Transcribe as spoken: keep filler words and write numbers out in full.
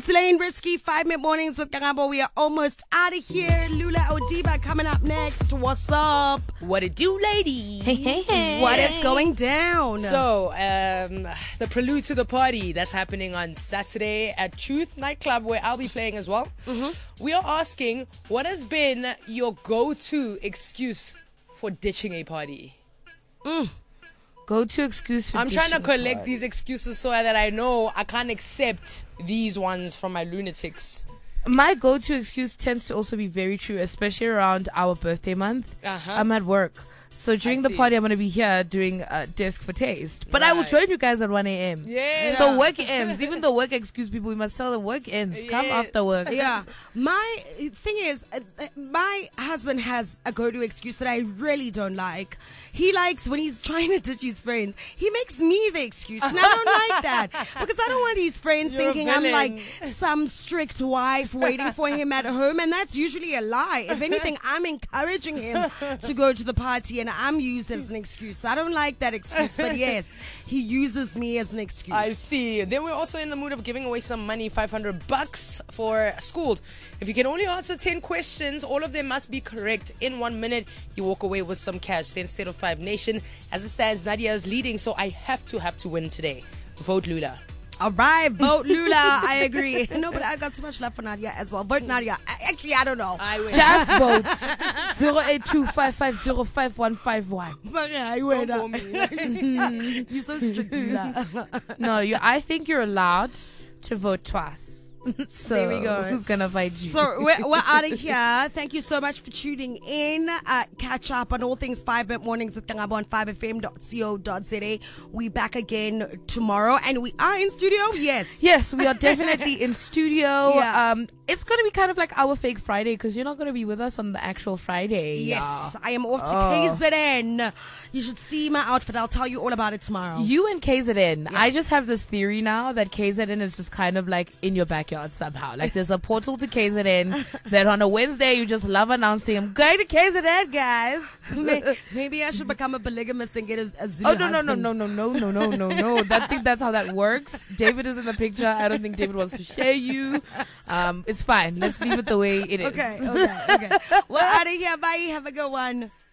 It's Lane Risky, five minute mornings with Karabo. We are almost out of here. Lula Odiba coming up next. What's up? What it do, lady? Hey, hey, hey. What is going down? So, um, the prelude to the party that's happening on Saturday at Truth Nightclub, where I'll be playing as well. Mm-hmm. We are asking, what has been your go-to excuse for ditching a party? Mm. Go-to excuse for I'm trying to ditching a collect party. these excuses so that I know I can't accept these ones from my lunatics. My go-to excuse tends to also be very true, especially around our birthday month. Uh-huh. I'm at work. So during I the see. party, I'm going to be here doing uh, Desk for Taste. But I will Right. join you guys at one a.m. Yeah. So work ends. Even though work excuse people, we must tell them work ends. Come Yes. after work. Yeah. My thing is, uh, uh, my husband has a go-to excuse that I really don't like. He likes when he's trying to ditch his friends, he makes me the excuse. And I don't like that because I don't want his friends You're a thinking I'm like villain. some strict wife waiting for him at home. And that's usually a lie. If anything, I'm encouraging him to go to the party and I'm used as an excuse. I don't like that excuse. But yes, he uses me as an excuse. I see. Then we're also in the mood of giving away some money, five hundred bucks for Schooled. If you can only answer ten questions, all of them must be correct in one minute. You walk away with some cash. Then State of Five Nation, as it stands, Nadia is leading, so I have to have to win today. Vote Lula. All right, vote Lula. I agree. No, but I got too much love for Nadia as well. Vote Nadia. I, actually, I don't know. I win. Just vote zero eight two five five zero five one five one. But I Don't win. call me. You're so strict, Lula. No, you. I think you're allowed to vote twice. So There we go. who's gonna fight you? So we're, we're out of here. Thank you so much for tuning in. Uh, catch up on all things five minute mornings with Kangabo on five f m dot co dot z a. We back again tomorrow, and we are in studio. Yes. Yes, we are definitely in studio. Yeah. Um, it's going to be kind of like our fake Friday because you're not going to be with us on the actual Friday. Yes, I am off to Oh. K Z N. You should see my outfit. I'll tell you all about it tomorrow. You and K Z N. I just have this theory now that K Z N is just kind of like in your backyard somehow. Like there's a portal to K Z N that on a Wednesday you just love announcing, I'm going to K Z N, guys. May- Maybe I should become a polygamist and get a, a Zulu Oh, no, no, no, husband. no, no, no, no, no, no, no. That think that's how that works. David is in the picture. I don't think David wants to share you. Um, it's fine. Let's leave it the way it is. Okay, okay, okay. We're out of here. Bye. Have a good one.